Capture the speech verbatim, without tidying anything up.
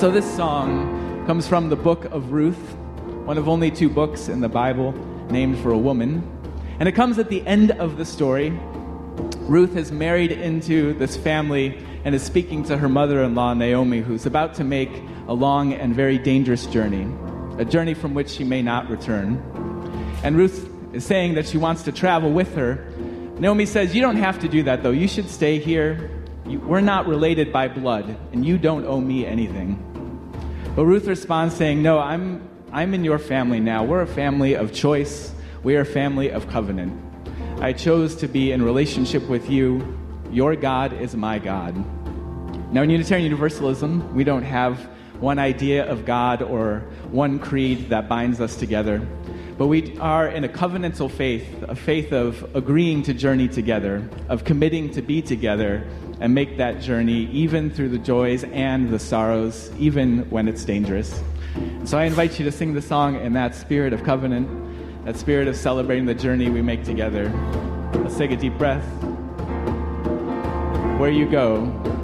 So this song comes from the book of Ruth, one of only two books in the Bible named for a woman. And it comes at the end of the story. Ruth has married into this family and is speaking to her mother-in-law, Naomi, who's about to make a long and very dangerous journey, a journey from which she may not return. And Ruth is saying that she wants to travel with her. Naomi says, "You don't have to do that, though. You should stay here. You, we're not related by blood, and you don't owe me anything." But Ruth responds saying, "No, I'm I'm in your family now. We're a family of choice. We are a family of covenant. I chose to be in relationship with you. Your God is my God." Now, in Unitarian Universalism, we don't have one idea of God or one creed that binds us together. But we are in a covenantal faith, a faith of agreeing to journey together, of committing to be together and make that journey even through the joys and the sorrows, even when it's dangerous. And so I invite you to sing the song in that spirit of covenant, that spirit of celebrating the journey we make together. Let's take a deep breath. Where you go,